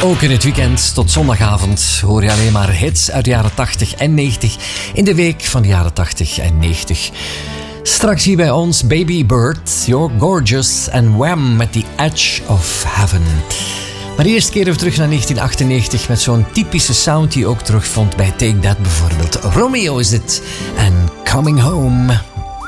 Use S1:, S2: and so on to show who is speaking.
S1: Ook in het weekend tot zondagavond hoor je alleen maar hits uit de jaren 80 en 90 in de week van de jaren 80 en 90. Straks hier bij ons Baby Bird, You're Gorgeous en Wham met The Edge of Heaven. Maar eerst keren we terug naar 1998 met zo'n typische sound die je ook terugvond bij Take That bijvoorbeeld. Romeo is het en Coming Home.